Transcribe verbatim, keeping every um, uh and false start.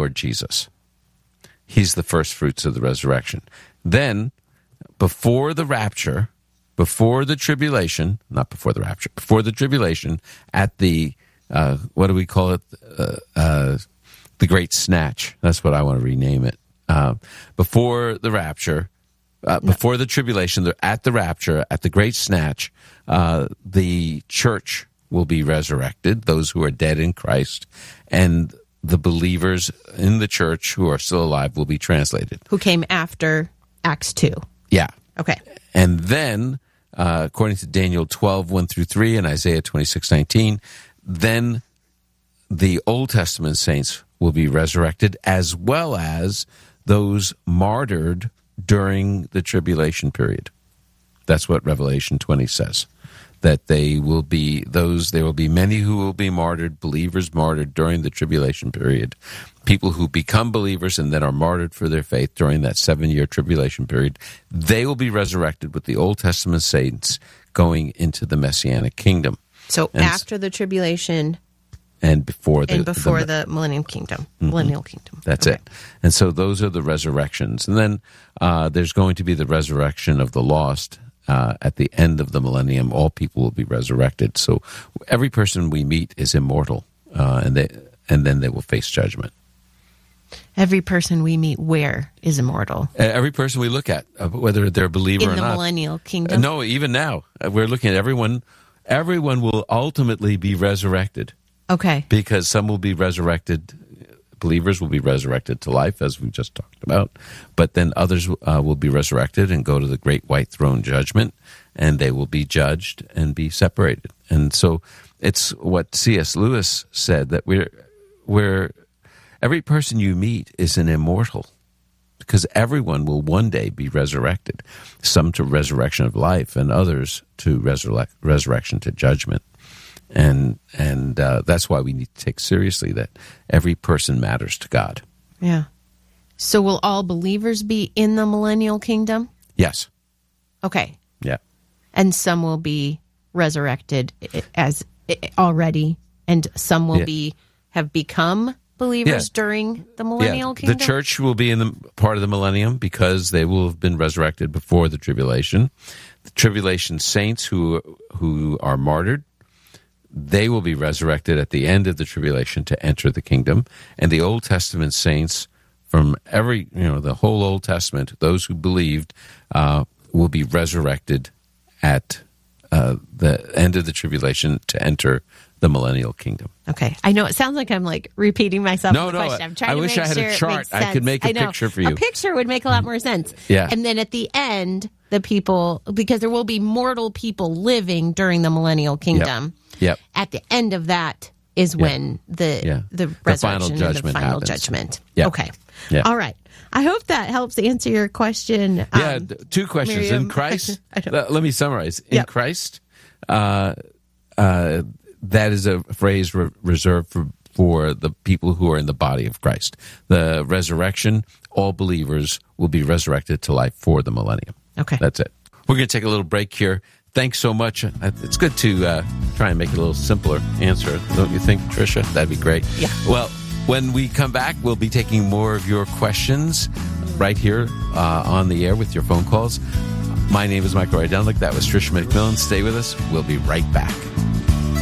Lord Jesus. He's the first fruits of the resurrection. Then, before the rapture, before the tribulation, not before the rapture, before the tribulation, at the, uh, what do we call it? Uh, uh, the Great Snatch. That's what I want to rename it. Uh, before the rapture, uh, before the tribulation, at the rapture, at the Great Snatch, uh, the church will be resurrected, those who are dead in Christ, and the believers in the church who are still alive will be translated. Who came after Acts two. Yeah. Okay. And then, uh, according to Daniel twelve, one through three, and Isaiah twenty-six, nineteen, then the Old Testament saints will be resurrected, as well as those martyred during the tribulation period. That's what Revelation twenty says. That they will be those, there will be many who will be martyred, believers martyred during the tribulation period. People who become believers and then are martyred for their faith during that seven-year tribulation period, they will be resurrected with the Old Testament saints going into the Messianic kingdom. So and after the tribulation and before the and before the, the millennium kingdom, mm-hmm. millennial kingdom. That's okay. it. And so those are the resurrections. And then uh, there's going to be the resurrection of the lost. Uh, at the end of the millennium, all people will be resurrected. So every person we meet is immortal, uh, and they and then they will face judgment. Every person we meet where is immortal? Every person we look at, uh, whether they're a believer in or not. In the millennial kingdom? Uh, no, even now. Uh, we're looking at everyone. Everyone will ultimately be resurrected. Okay. Because some will be resurrected. Believers will be resurrected to life, as we just talked about. But then others uh, will be resurrected and go to the great white throne judgment, and they will be judged and be separated. And so it's what C S Lewis said, that we're, we're every person you meet is an immortal, because everyone will one day be resurrected, some to resurrection of life and others to resurrect, resurrection to judgment. And and uh, that's why we need to take seriously that every person matters to God. Yeah. So will all believers be in the millennial kingdom? Yes. Okay. Yeah. And some will be resurrected as already, and some will yeah. be have become believers yeah. during the millennial yeah. kingdom? The church will be in the part of the millennium because they will have been resurrected before the tribulation. The tribulation saints who who are martyred, they will be resurrected at the end of the tribulation to enter the kingdom. And the Old Testament saints from every, you know, the whole Old Testament, those who believed, uh, will be resurrected at uh, the end of the tribulation to enter the millennial kingdom. Okay. I know it sounds like I'm like repeating myself. No, in the no. question. I'm trying I to wish make I had sure a chart. I could make a picture for you. A picture would make a lot more sense. Yeah. And then at the end, the people, because there will be mortal people living during the millennial kingdom. Yep. Yep. At the end of that is when yep. the yeah. the the resurrection final and judgment the final happens. judgment. Yep. Okay. Yep. All right. I hope that helps answer your question. Yeah, um, two questions. Miriam. In Christ, let, let me summarize. In yep. Christ, uh, uh, that is a phrase re- reserved for, for the people who are in the body of Christ. The resurrection, all believers will be resurrected to life for the millennium. Okay. That's it. We're going to take a little break here. Thanks so much. It's good to uh, try and make it a little simpler answer, don't you think, Tricia? That'd be great. Yeah. Well, when we come back, we'll be taking more of your questions right here uh, on the air with your phone calls. My name is Michael Rydelnik. That was Tricia McMillan. Stay with us. We'll be right back.